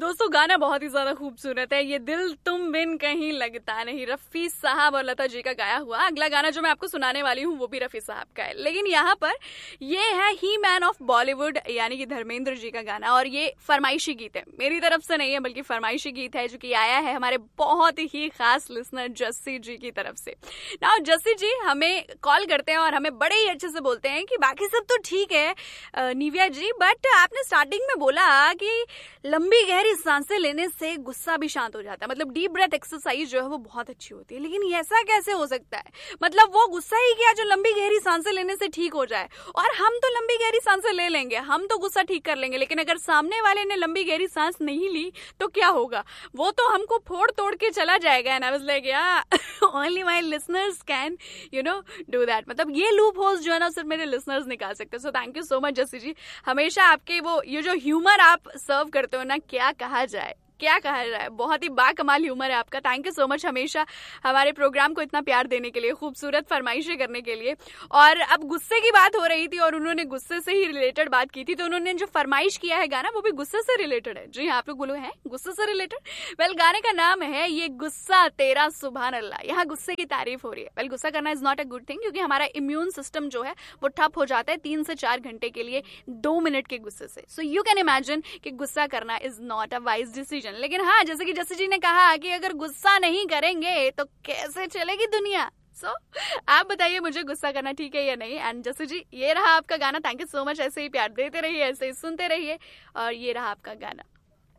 दोस्तों गाना बहुत ही ज्यादा खूबसूरत है, ये दिल तुम बिन कहीं लगता नहीं, रफी साहब और लता जी का गाया हुआ। अगला गाना जो मैं आपको सुनाने वाली हूँ वो भी रफी साहब का है, लेकिन यहाँ पर ये है ही मैन ऑफ बॉलीवुड यानी कि धर्मेंद्र जी का गाना। और ये फरमाइशी गीत है, मेरी तरफ से नहीं है बल्कि फरमाइशी गीत है, जो कि आया है हमारे बहुत ही खास लिसनर जस्सी जी की तरफ से। ना जस्सी जी हमें कॉल करते हैं और हमें बड़े ही अच्छे से बोलते हैं कि बाकी सब तो ठीक है निव्या जी, बट आपने स्टार्टिंग में बोला कि लंबी गहरी सांसें लेने से गुस्सा भी शांत हो जाता है, मतलब डीप ब्रेथ एक्सरसाइज जो है वो बहुत अच्छी होती है। लेकिन ऐसा कैसे हो सकता है? मतलब वो गुस्सा ही क्या जो लंबी गहरी सांसें लेने से ठीक हो जाए? और हम तो लंबी गहरी सांसें ले लेंगे, हम तो गुस्सा ठीक कर लेंगे, लेकिन अगर सामने वाले ने लंबी गहरी सांस नहीं ली तो क्या होगा? वो तो हमको फोड़ तोड़ के चला जाएगा। एंड आई वाज लाइक या only my listeners can do that. मतलब ये लूप होल्स जो है ना सिर्फ मेरे लिसनर्स निकाल सकते हैं। So thank you so much Jassi जी, हमेशा आपके वो ये जो ह्यूमर आप सर्व करते हो ना, क्या कहा जाए, क्या कहा जाए, बहुत ही बाकमाल ह्यूमर है आपका। थैंक यू सो मच हमेशा हमारे प्रोग्राम को इतना प्यार देने के लिए, खूबसूरत फरमाइशें करने के लिए। और अब गुस्से की बात हो रही थी और उन्होंने गुस्से से ही रिलेटेड बात की थी, तो उन्होंने जो फरमाइश किया है गाना वो भी गुस्से से रिलेटेड है। जी हाँ, आप लोग बोलो है गुस्से से रिलेटेड। वेल गाने का नाम है ये गुस्सा तेरा सुभान अल्लाह। यहाँ गुस्से की तारीफ हो रही है। वेल गुस्सा करना is not a good thing, क्योंकि हमारा इम्यून सिस्टम जो है वो ठप हो जाता है 3 से 4 घंटे के लिए 2 मिनट के गुस्से से। सो यू कैन इमेजिन कि गुस्सा करना is not a wise decision. लेकिन हाँ, जैसे कि जस्सी जी ने कहा कि अगर गुस्सा नहीं करेंगे तो कैसे चलेगी दुनिया। सो आप बताइए मुझे गुस्सा करना ठीक है या नहीं। एंड जस्सी जी ये रहा आपका गाना। थैंक यू सो मच, ऐसे ही प्यार देते रहिए, ऐसे ही सुनते रहिए, और ये रहा आपका गाना।